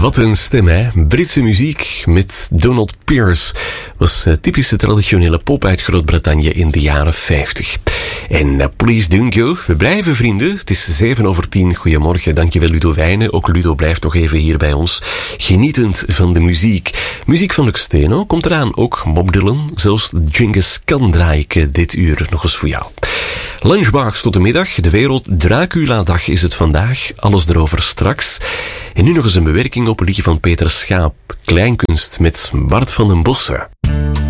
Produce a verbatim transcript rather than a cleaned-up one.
Wat een stem, hè? Britse muziek met Donald Pierce. Was uh, typische traditionele pop uit Groot-Brittannië in de jaren vijftig. En uh, Please Don't Go. We blijven vrienden. Het is zeven over tien. Goedemorgen. Dankjewel Ludo Wijnen. Ook Ludo blijft nog even hier bij ons. Genietend van de muziek. Muziek van Lux Steno komt eraan. Ook Bob Dylan. Zelfs Genghis Khan draai ik uh, dit uur nog eens voor jou. Lunchbox tot de middag. De Wereld Dracula-dag is het vandaag. Alles erover straks. En nu nog eens een bewerking op een liedje van Peter Schaap. Kleinkunst met Bart van den Bossen.